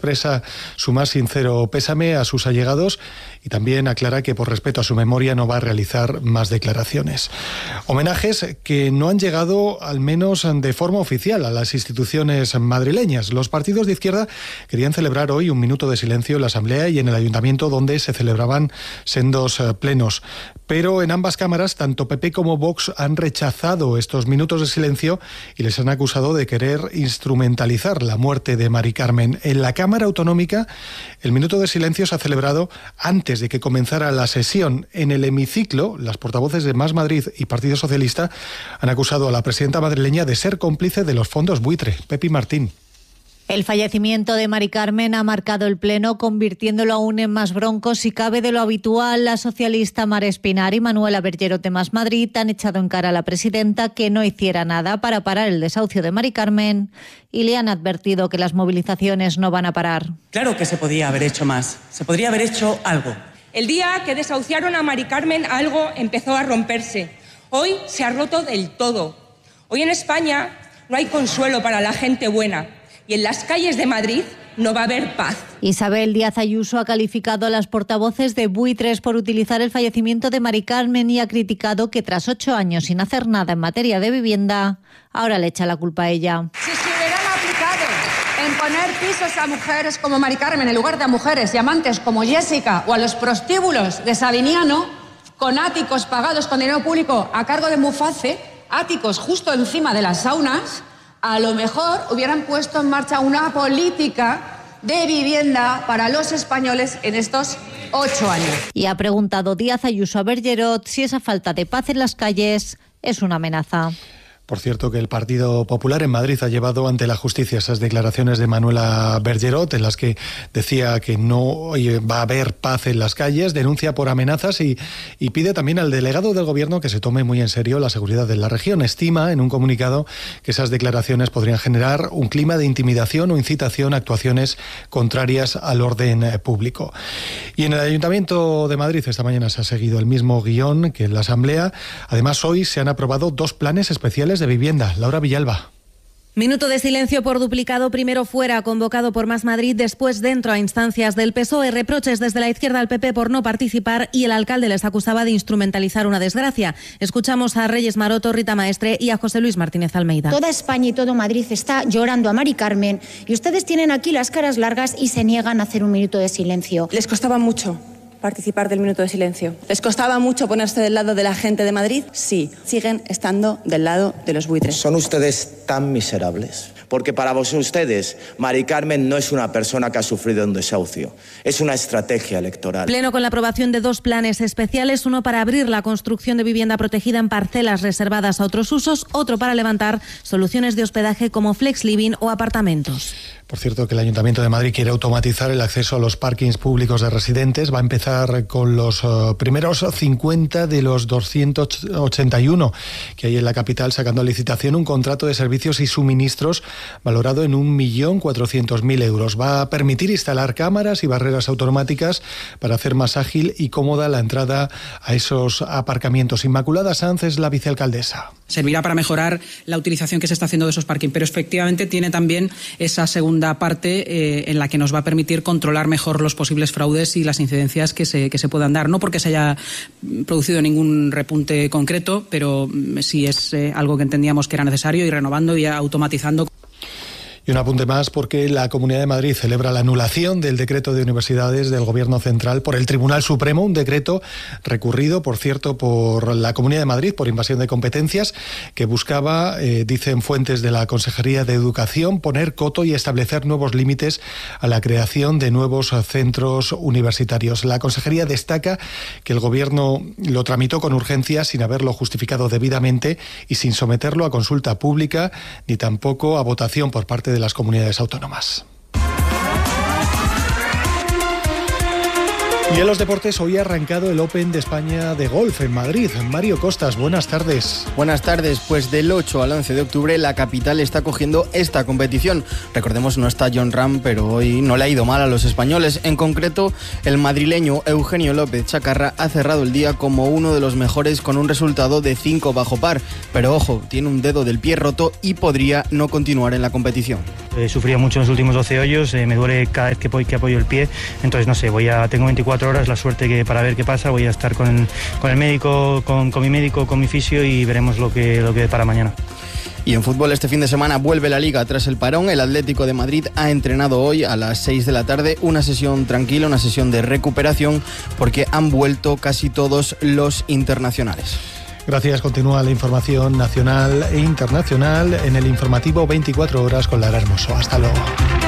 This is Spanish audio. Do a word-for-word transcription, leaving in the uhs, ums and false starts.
expresa su más sincero pésame a sus allegados y también aclara que por respeto a su memoria no va a realizar más declaraciones. Homenajes que no han llegado, al menos de forma oficial, a las instituciones madrileñas. Los partidos de izquierda querían celebrar hoy un minuto de silencio en la Asamblea y en el Ayuntamiento, donde se celebraban sendos plenos. Pero en ambas cámaras, tanto P P como Vox han rechazado estos minutos de silencio y les han acusado de querer instrumentalizar la muerte de Mari Carmen. En la Cámara Autonómica, el minuto de silencio se ha celebrado antes de que comenzara la sesión. En el hemiciclo, las portavoces de Más Madrid y Partido Socialista han acusado a la presidenta madrileña de ser cómplice de los fondos buitre. Pepi Martín. El fallecimiento de Mari Carmen ha marcado el pleno, convirtiéndolo aún en más bronco si cabe de lo habitual. La socialista Mar Espinar y Manuela Bergerot de Más Madrid han echado en cara a la presidenta que no hiciera nada para parar el desahucio de Mari Carmen y le han advertido que las movilizaciones no van a parar. Claro que se podía haber hecho más, se podría haber hecho algo. El día que desahuciaron a Mari Carmen, algo empezó a romperse. Hoy se ha roto del todo. Hoy en España no hay consuelo para la gente buena. Y en las calles de Madrid no va a haber paz. Isabel Díaz Ayuso ha calificado a las portavoces de buitres por utilizar el fallecimiento de Mari Carmen y ha criticado que tras ocho años sin hacer nada en materia de vivienda, ahora le echa la culpa a ella. Si se hubieran aplicado en poner pisos a mujeres como Mari Carmen en lugar de a mujeres y amantes como Jessica o a los prostíbulos de Savignano, con áticos pagados con dinero público a cargo de Muface, áticos justo encima de las saunas, a lo mejor hubieran puesto en marcha una política de vivienda para los españoles en estos ocho años. Y ha preguntado Díaz Ayuso a Bergerot si esa falta de paz en las calles es una amenaza. Por cierto, que el Partido Popular en Madrid ha llevado ante la justicia esas declaraciones de Manuela Bergerot en las que decía que no va a haber paz en las calles, denuncia por amenazas y, y pide también al delegado del Gobierno que se tome muy en serio la seguridad de la región. Estima en un comunicado que esas declaraciones podrían generar un clima de intimidación o incitación a actuaciones contrarias al orden público. Y en el Ayuntamiento de Madrid esta mañana se ha seguido el mismo guión que en la Asamblea. Además, hoy se han aprobado dos planes especiales de vivienda. Laura Villalba. Minuto de silencio por duplicado, primero fuera, convocado por Más Madrid, después dentro a instancias del P S O E, reproches desde la izquierda al P P por no participar y el alcalde les acusaba de instrumentalizar una desgracia. Escuchamos a Reyes Maroto, Rita Maestre y a José Luis Martínez Almeida. Toda España y todo Madrid está llorando a Mari Carmen y ustedes tienen aquí las caras largas y se niegan a hacer un minuto de silencio. Les costaba mucho participar del minuto de silencio. ¿Les costaba mucho ponerse del lado de la gente de Madrid? Sí, siguen estando del lado de los buitres. ¿Son ustedes tan miserables? Porque para vos, ustedes, Mari Carmen no es una persona que ha sufrido un desahucio, es una estrategia electoral. Pleno con la aprobación de dos planes especiales, uno para abrir la construcción de vivienda protegida en parcelas reservadas a otros usos, otro para levantar soluciones de hospedaje como flex living o apartamentos. Por cierto, que el Ayuntamiento de Madrid quiere automatizar el acceso a los parkings públicos de residentes. Va a empezar con los uh, primeros cincuenta de los doscientos ochenta y uno que hay en la capital, sacando a licitación un contrato de servicios y suministros valorado en un millón cuatrocientos mil euros. Va a permitir instalar cámaras y barreras automáticas para hacer más ágil y cómoda la entrada a esos aparcamientos. Inmaculada Sanz es la vicealcaldesa. Servirá para mejorar la utilización que se está haciendo de esos parkings, pero efectivamente tiene también esa segunda parte eh, en la que nos va a permitir controlar mejor los posibles fraudes y las incidencias que se, que se puedan dar. No porque se haya producido ningún repunte concreto, pero sí es eh, algo que entendíamos que era necesario, y renovando y automatizando. Y un apunte más, porque la Comunidad de Madrid celebra la anulación del decreto de universidades del Gobierno Central por el Tribunal Supremo, un decreto recurrido, por cierto, por la Comunidad de Madrid por invasión de competencias, que buscaba, eh, dicen fuentes de la Consejería de Educación, poner coto y establecer nuevos límites a la creación de nuevos centros universitarios. La Consejería destaca que el Gobierno lo tramitó con urgencia sin haberlo justificado debidamente y sin someterlo a consulta pública ni tampoco a votación por parte de las comunidades autónomas. Y en los deportes, hoy ha arrancado el Open de España de golf en Madrid. Mario Costas, buenas tardes. Buenas tardes, pues del ocho al once de octubre la capital está cogiendo esta competición. Recordemos, no está Jon Rahm, pero hoy no le ha ido mal a los españoles. En concreto, el madrileño Eugenio López Chacarra ha cerrado el día como uno de los mejores con un resultado de cinco bajo par. Pero ojo, tiene un dedo del pie roto y podría no continuar en la competición. He sufrido mucho en los últimos doce hoyos, eh, me duele cada vez que, que apoyo el pie, entonces no sé, voy a, tengo veinticuatro horas, la suerte que para ver qué pasa, voy a estar con, con el médico, con, con mi médico, con mi fisio y veremos lo que, lo que para mañana. Y en fútbol este fin de semana vuelve la Liga tras el parón. El Atlético de Madrid ha entrenado hoy a las seis de la tarde, una sesión tranquila, una sesión de recuperación, porque han vuelto casi todos los internacionales. Gracias. Continúa la información nacional e internacional en el informativo veinticuatro horas con Lara Hermoso. Hasta luego.